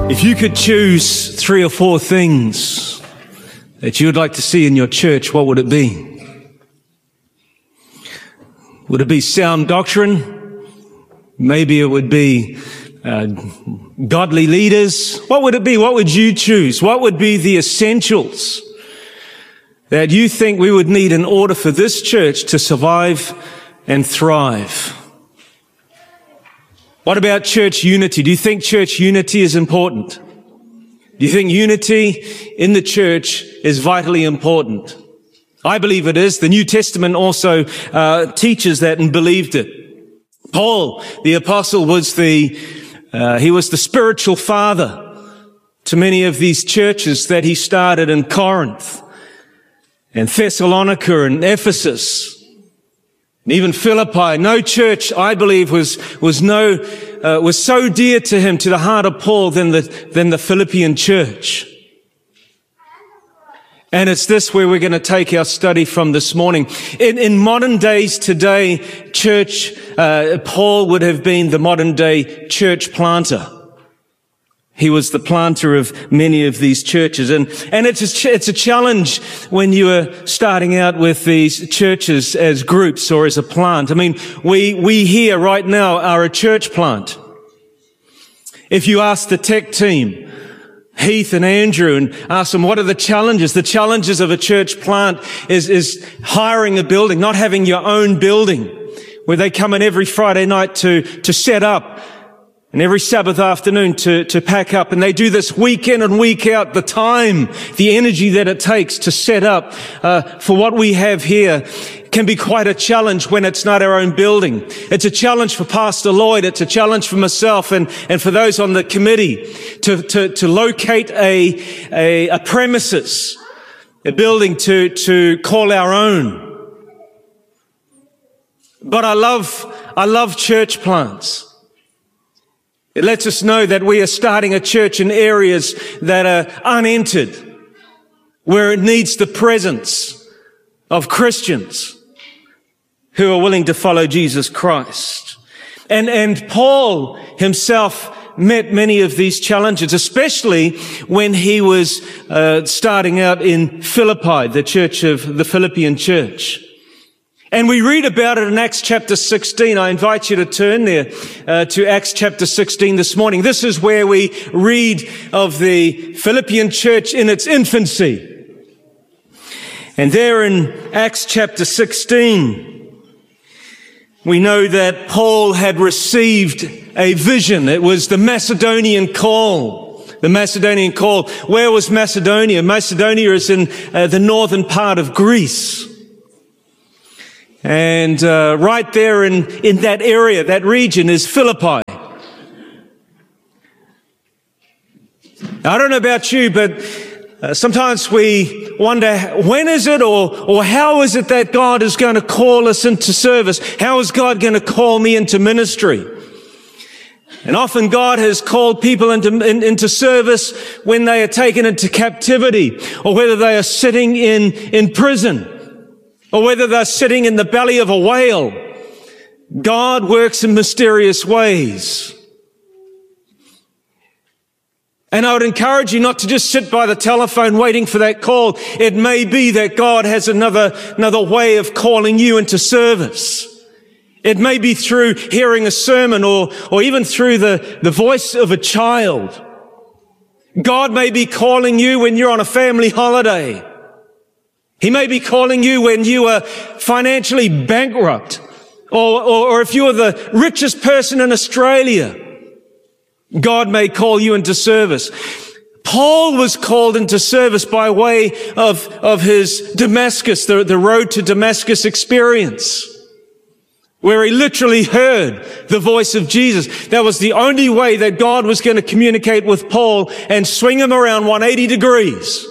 If you could choose 3 or 4 things that you would like to see in your church, what would it be? Would it be sound doctrine? Maybe it would be godly leaders. What would it be? What would you choose? What would be the essentials that you think we would need in order for this church to survive and thrive? What about church unity? Do you think church unity is important? Do you think unity in the church is vitally important? I believe it is. The New Testament also teaches that and believed it. Paul, the apostle, was the spiritual father to many of these churches that he started in Corinth and Thessalonica and Ephesus. And even Philippi. No church, I believe, was so dear to him, to the heart of Paul, than the Philippian church. And it's this where we're going to take our study from this morning. In modern days today, Paul would have been the modern day church planter. He was the planter of many of these churches. And it's a challenge when you are starting out with these churches as groups or as a plant. I mean, we here right now are a church plant. If you ask the tech team, Heath and Andrew, and ask them, what are the challenges? The challenges of a church plant is hiring a building, not having your own building, where they come in every Friday night to set up, and every Sabbath afternoon to pack up. And they do this week in and week out. The time, the energy that it takes to set up for what we have here can be quite a challenge when it's not our own building. It's a challenge for Pastor Lloyd. It's a challenge for myself and for those on the committee to locate a premises, a building to call our own. But I love church plants. It lets us know that we are starting a church in areas that are unentered, where it needs the presence of Christians who are willing to follow Jesus Christ. And Paul himself met many of these challenges, especially when he was starting out in Philippi, the church of the Philippian church. And we read about it in Acts chapter 16. I invite you to turn there to Acts chapter 16 this morning. This is where we read of the Philippian church in its infancy. And there in Acts chapter 16, we know that Paul had received a vision. It was the Macedonian call. The Macedonian call. Where was Macedonia? Macedonia is in the northern part of Greece. And right there in that area, that region, is Philippi. I don't know about you, but sometimes we wonder, when is it or how is it that God is going to call us into service? How is God going to call me into ministry? And often God has called people into service when they are taken into captivity, or whether they are sitting in prison, or whether they're sitting in the belly of a whale. God works in mysterious ways. And I would encourage you not to just sit by the telephone waiting for that call. It may be that God has another way of calling you into service. It may be through hearing a sermon or even through the voice of a child. God may be calling you when you're on a family holiday. He may be calling you when you are financially bankrupt, or if you're the richest person in Australia. God may call you into service. Paul was called into service by way of his Damascus, the road to Damascus experience, where he literally heard the voice of Jesus. That was the only way that God was going to communicate with Paul and swing him around 180 degrees.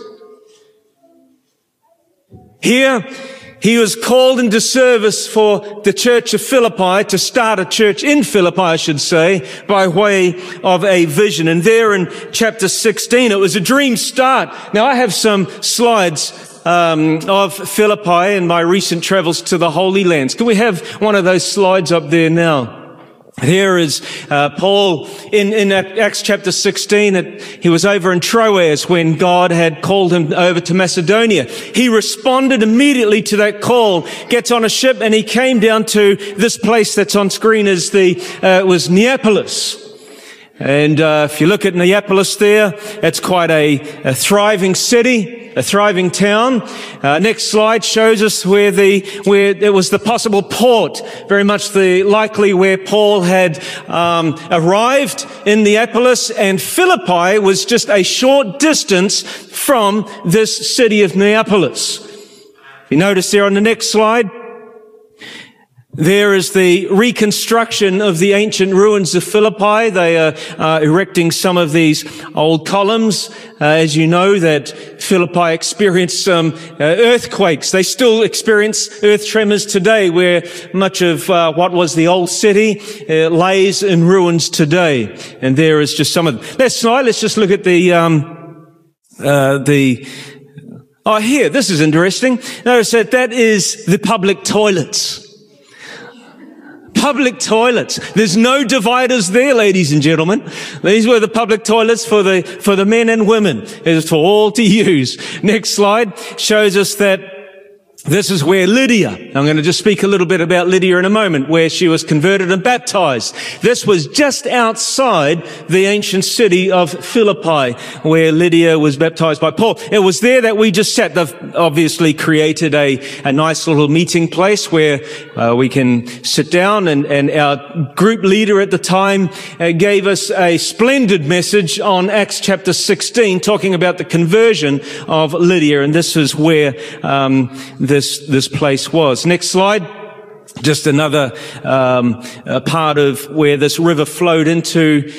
Here, he was called into service for the church of Philippi, to start a church in Philippi, I should say, by way of a vision. And there in chapter 16, it was a dream start. Now, I have some slides of Philippi and my recent travels to the Holy Lands. Can we have one of those slides up there now? Here is Paul in Acts chapter 16. He was over in Troas when God had called him over to Macedonia. He responded immediately to that call, gets on a ship, and he came down to this place that's on screen as was Neapolis. And if you look at Neapolis there, it's quite a thriving city, a thriving town. Next slide shows us where it was the possible port, very much the likely where Paul had arrived in Neapolis, and Philippi was just a short distance from this city of Neapolis. You notice there on the next slide, there is the reconstruction of the ancient ruins of Philippi. They are erecting some of these old columns. As you know, that Philippi experienced some earthquakes. They still experience earth tremors today, where much of what was the old city lays in ruins today. And there is just some of them. Let's just look at here, this is interesting. Notice that is the public toilets. Public toilets. There's no dividers there, ladies and gentlemen. These were the public toilets for the men and women. It was for all to use. Next slide shows us that this is where Lydia, I'm going to just speak a little bit about Lydia in a moment, where she was converted and baptized. This was just outside the ancient city of Philippi, where Lydia was baptized by Paul. It was there that we just sat. They've obviously created a nice little meeting place where we can sit down, and our group leader at the time gave us a splendid message on Acts chapter 16, talking about the conversion of Lydia, and this is where this place was. Next slide. Just another part of where this river flowed into.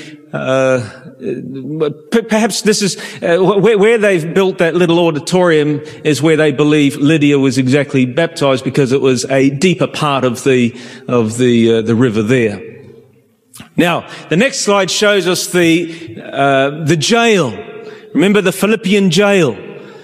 Perhaps this is where they've built that little auditorium is where they believe Lydia was exactly baptized, because it was a deeper part of the river there. Now, the next slide shows us the jail. Remember the Philippian jail?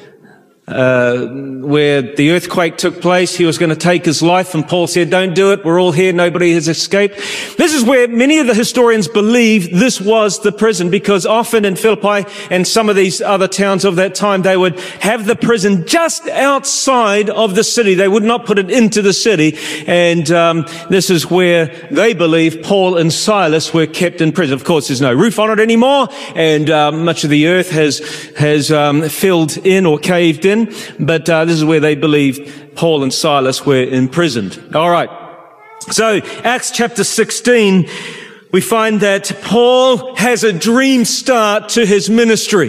Where the earthquake took place. He was going to take his life, and Paul said, don't do it. We're all here. Nobody has escaped. This is where many of the historians believe this was the prison, because often in Philippi and some of these other towns of that time, they would have the prison just outside of the city. They would not put it into the city. And this is where they believe Paul and Silas were kept in prison. Of course, there's no roof on it anymore, and much of the earth has filled in or caved in. But this is where they believe Paul and Silas were imprisoned. All right. So Acts chapter 16, we find that Paul has a dream start to his ministry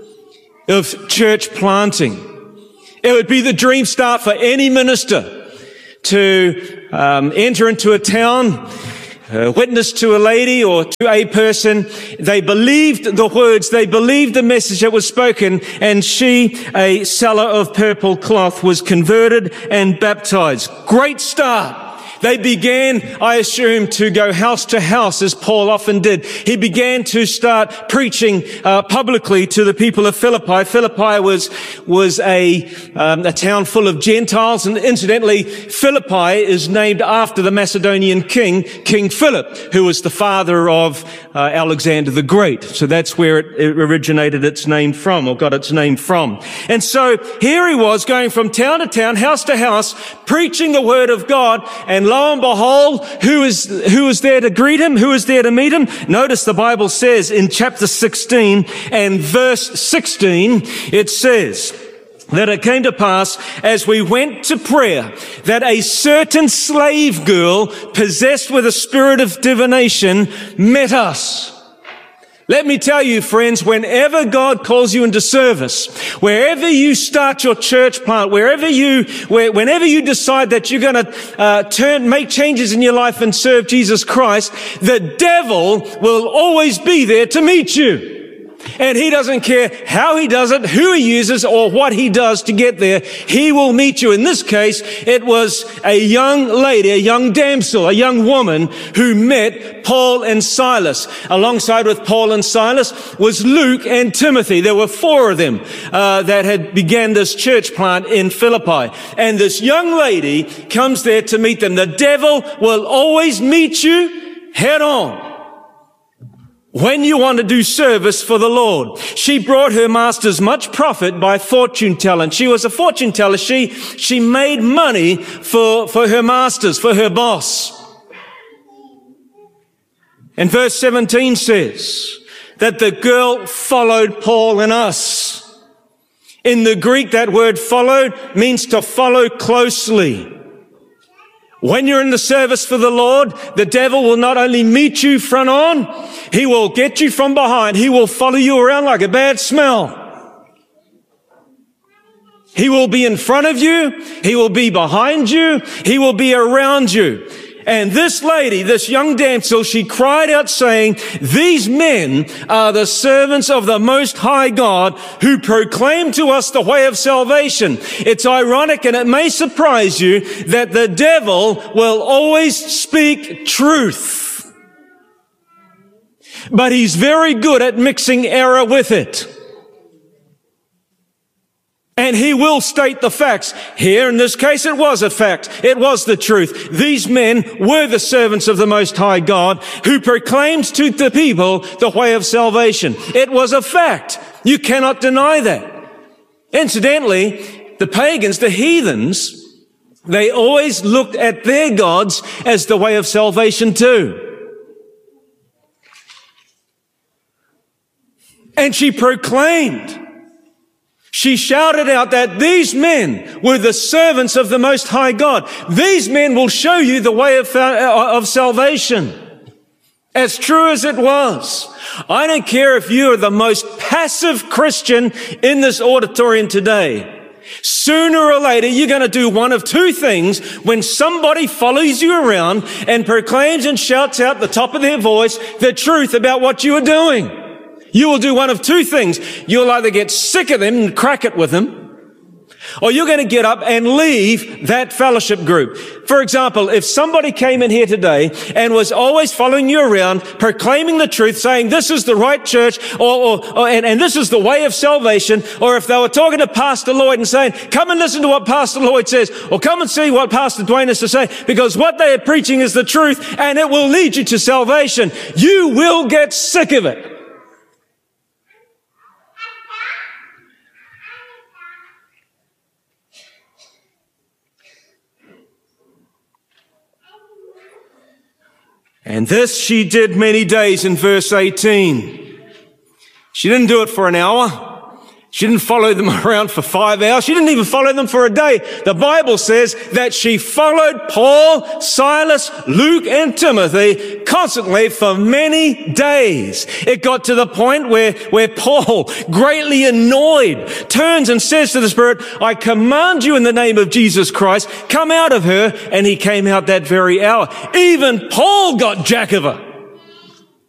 of church planting. It would be the dream start for any minister to enter into a town, witness to a lady or to a person. They believed the words, they believed the message that was spoken, and she, a seller of purple cloth, was converted and baptized. Great start. They began, I assume, to go house to house, as Paul often did. He began to start preaching publicly to the people of Philippi. Philippi was a town full of Gentiles, and incidentally, Philippi is named after the Macedonian king, King Philip, who was the father of Alexander the Great. So that's where it originated its name from, or got its name from. And so here he was, going from town to town, house to house, preaching the word of God, and lo and behold, who is there to greet him? Who is there to meet him? Notice the Bible says in chapter 16 and verse 16, it says that it came to pass as we went to prayer that a certain slave girl possessed with a spirit of divination met us. Let me tell you, friends, whenever God calls you into service, wherever you start your church plant, whenever you decide that you're going to make changes in your life and serve Jesus Christ, the devil will always be there to meet you. And he doesn't care how he does it, who he uses, or what he does to get there. He will meet you. In this case, it was a young lady, a young damsel, a young woman who met Paul and Silas. Alongside with Paul and Silas was Luke and Timothy. There were 4 of them that had began this church plant in Philippi. And this young lady comes there to meet them. The devil will always meet you head on when you want to do service for the Lord. She brought her masters much profit by fortune telling. She was a fortune teller. She made money for her masters, for her boss. And verse 17 says that the girl followed Paul and us. In the Greek, that word followed means to follow closely. When you're in the service for the Lord, the devil will not only meet you front on, he will get you from behind. He will follow you around like a bad smell. He will be in front of you. He will be behind you. He will be around you. And this lady, this young damsel, she cried out saying, these men are the servants of the Most High God who proclaim to us the way of salvation. It's ironic and it may surprise you that the devil will always speak truth. But he's very good at mixing error with it. And he will state the facts. Here, in this case, it was a fact. It was the truth. These men were the servants of the Most High God who proclaimed to the people the way of salvation. It was a fact. You cannot deny that. Incidentally, the pagans, the heathens, they always looked at their gods as the way of salvation too. And she proclaimed, she shouted out that these men were the servants of the Most High God. These men will show you the way of salvation. As true as it was. I don't care if you are the most passive Christian in this auditorium today. Sooner or later, you're going to do one of two things when somebody follows you around and proclaims and shouts out the top of their voice the truth about what you are doing. You will do one of two things. You'll either get sick of them and crack it with them, or you're going to get up and leave that fellowship group. For example, if somebody came in here today and was always following you around, proclaiming the truth, saying this is the right church, and this is the way of salvation, or if they were talking to Pastor Lloyd and saying, come and listen to what Pastor Lloyd says, or come and see what Pastor Dwayne has to say, because what they are preaching is the truth, and it will lead you to salvation, you will get sick of it. And this she did many days in verse 18. She didn't do it for an hour. She didn't follow them around for 5 hours. She didn't even follow them for a day. The Bible says that she followed Paul, Silas, Luke, and Timothy constantly for many days. It got to the point where Paul, greatly annoyed, turns and says to the Spirit, I command you in the name of Jesus Christ, come out of her. And he came out that very hour. Even Paul got jack of her.